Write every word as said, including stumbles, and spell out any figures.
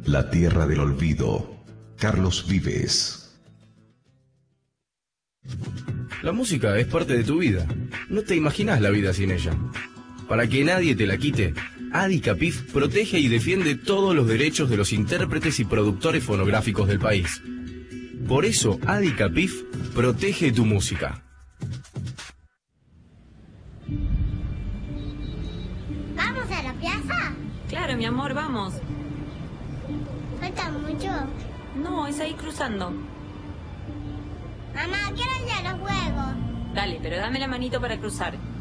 La tierra del olvido. Carlos Vives. La música es parte de tu vida. No te imaginas la vida sin ella. Para que nadie te la quite, Adicapif protege y defiende todos los derechos de los intérpretes y productores fonográficos del país. Por eso, Adicapif protege tu música. ¿Vamos a la plaza? Claro, mi amor, vamos. ¿Falta mucho? No, es ahí cruzando. Mamá, quiero ir a los juegos. Dale, pero dame la manito para cruzar.